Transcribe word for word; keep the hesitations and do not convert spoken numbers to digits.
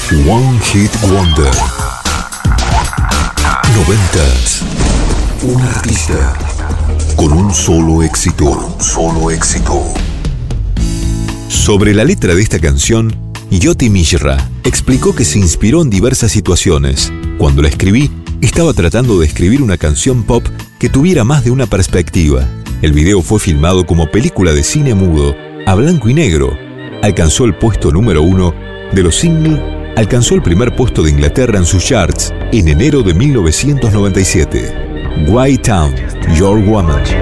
One Hit Wonder. Noventas. Un artista con un solo éxito. Un solo éxito. Sobre la letra de esta canción, Yoti Mishra explicó que se inspiró en diversas situaciones. Cuando la escribí, estaba tratando de escribir una canción pop que tuviera más de una perspectiva. El video fue filmado como película de cine mudo, a blanco y negro. Alcanzó el puesto número uno de los singles. Alcanzó el primer puesto de Inglaterra en sus charts en enero de mil novecientos noventa y siete. White Town, Your Woman.